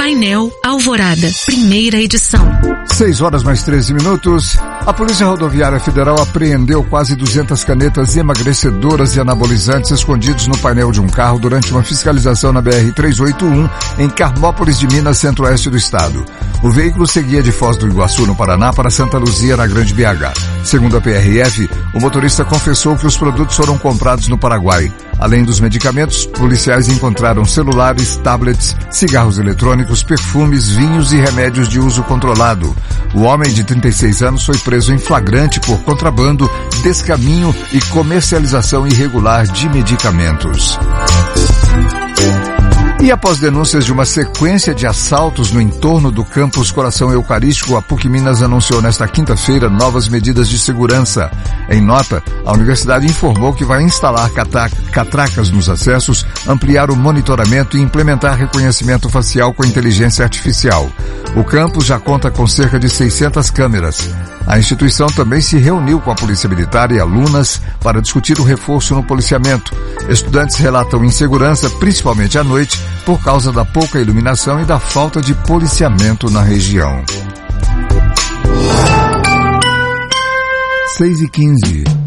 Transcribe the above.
Painel Alvorada, primeira edição. 6:13. A Polícia Rodoviária Federal apreendeu quase 200 canetas emagrecedoras e anabolizantes escondidos no painel de um carro durante uma fiscalização na BR-381 em Carmópolis de Minas, centro-oeste do estado. O veículo seguia de Foz do Iguaçu, no Paraná, para Santa Luzia, na Grande BH. Segundo a PRF, o motorista confessou que os produtos foram comprados no Paraguai. Além dos medicamentos, policiais encontraram celulares, tablets, cigarros eletrônicos, perfumes, vinhos e remédios de uso controlado. O homem de 36 anos foi preso em flagrante por contrabando, descaminho e comercialização irregular de medicamentos. E após denúncias de uma sequência de assaltos no entorno do campus Coração Eucarístico, a PUC Minas anunciou nesta quinta-feira novas medidas de segurança. Em nota, a universidade informou que vai instalar catracas nos acessos, ampliar o monitoramento e implementar reconhecimento facial com inteligência artificial. O campus já conta com cerca de 600 câmeras. A instituição também se reuniu com a Polícia Militar e alunas para discutir o reforço no policiamento. Estudantes relatam insegurança, principalmente à noite, por causa da pouca iluminação e da falta de policiamento na região. 6:15.